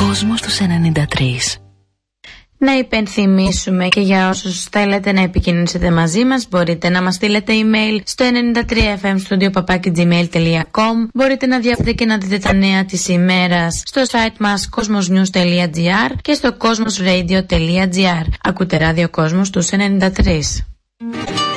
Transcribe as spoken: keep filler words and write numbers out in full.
Κόσμος τους ενενήντα τρία. Να υπενθυμίσουμε και για όσους θέλετε να επικοινωνήσετε μαζί μας, μπορείτε να μας στείλετε email στο ενενήντα τρία εφ εμ studio παπάκι gmail τελεία com. Μπορείτε να διαβάσετε και να δείτε τα νέα της ημέρας στο site μας cosmosnews τελεία gr και στο cosmosradio τελεία gr. Ακούτε ράδιο Κόσμος τους ενενήντα τρία.